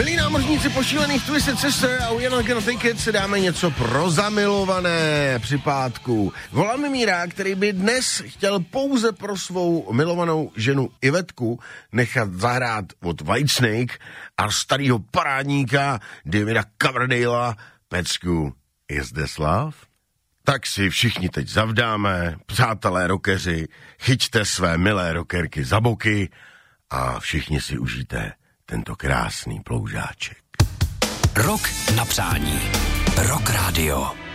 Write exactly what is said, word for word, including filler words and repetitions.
Milí námořníci pošílených Twisted Sister a u You're Not Gonna Take It si dáme něco pro zamilované při pátku. Voláme Míra, který by dnes chtěl pouze pro svou milovanou ženu Ivetku nechat zahrát od Whitesnake a starýho parádníka Davida Coverdale'a pecku Is This Love? Tak si všichni teď zavdáme, přátelé rockeři, chyťte své milé rockerky za boky a všichni si užijte tento krásný ploužáček. Rock na přání. Rock Radio.